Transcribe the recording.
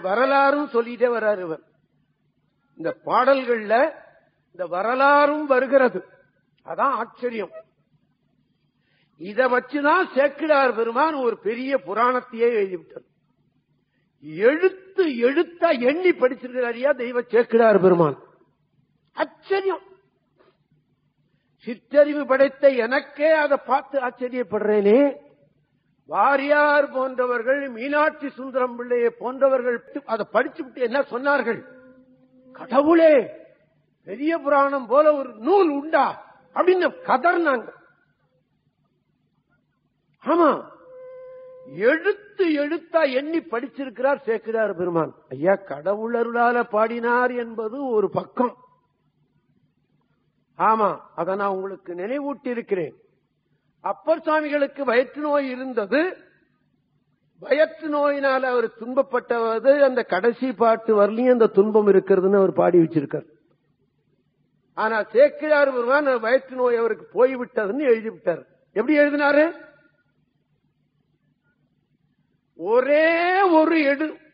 வரலாறும் சொல்லிட்டே வர்றாரு இவர். இந்த பாடல்கள்ல இந்த வரலாறும் வருகிறது. அதான் ஆச்சரியம். இத வச்சுதான் சேக்கிழார் பெருமான் ஒரு பெரிய புராணத்தையே எழுதிவிட்டார். எழுத்து எழுத்தா எண்ணி படிச்சிருக்கிறாரியா தெய்வ சேக்கிழார் பெருமான். ஆச்சரியம். சிற்றறிவு படைத்த எனக்கே அதை பார்த்து ஆச்சரியப்படுறேனே. வாரியார் போன்றவர்கள், மீனாட்சி சுந்தரம் பிள்ளையை போன்றவர்கள் அதை படிச்சுவிட்டு என்ன சொன்னார்கள்? கடவுளே, பெரிய புராணம் போல ஒரு நூல் உண்டா அப்படின்னு கதர்னாங்க. ஆமா, எழுத்து எழுத்தா எண்ணி படிச்சிருக்கிறார் சேக்கிழார் பெருமான். ஐயா, கடவுளருளால பாடினார் என்பது ஒரு பக்கம். ஆமா, அதை நான் உங்களுக்கு நினைவூட்டி இருக்கிறேன். அப்பர் சுவாமிகளுக்கு வயிற்று நோய் இருந்தது. வயிற்று நோயினால் அவர் துன்பப்பட்டவது அந்த கடைசி பாட்டு வரலையும் அந்த துன்பம் இருக்கிறதுன்னு அவர் பாடி வச்சிருக்கார். ஆனா சேக்கிழார் பெருமான் வயிற்று நோய் அவருக்கு போய்விட்டதுன்னு எழுதிவிட்டார். எப்படி எழுதினாரு? ஒரே ஒரு